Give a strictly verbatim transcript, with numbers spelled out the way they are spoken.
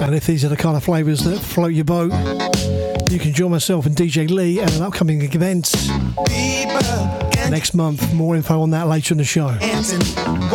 And if these are the kind of flavours that float your boat, you can join myself and D J Lee at an upcoming event next month. More info on that later in the show.